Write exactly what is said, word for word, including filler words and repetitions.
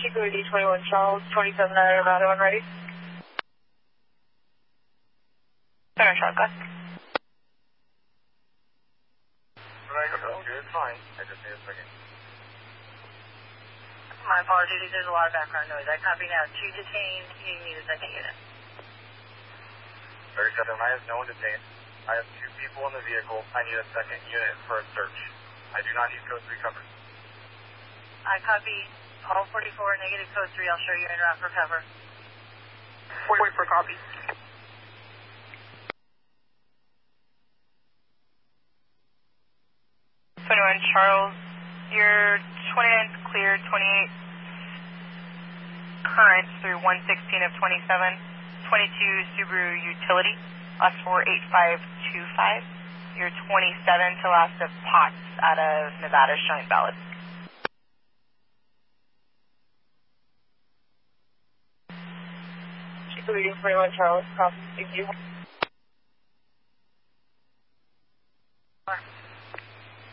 Chico D twenty-one Charles, twenty-seven nine Nevada, when ready. Center Charles, go. Oh, good, fine. I just need a second. My apologies, there's a lot of background noise. I copy now. Two detained, you need a second unit. thirty-seven, I have no one detained. I have two people in the vehicle. I need a second unit for a search. I do not need code three coverage. I copy all forty-four, negative code three. I'll show you en route for cover. Wait for copy. twenty-one Charles, your twenty-nine clear, twenty-eight current through one sixteen of twenty-seven, twenty-two Subaru Utility, last four eight five two five. Your twenty-seven to last of Potts out of Nevada showing valid. Chico D twenty-one Charles, copy, thank you. Four.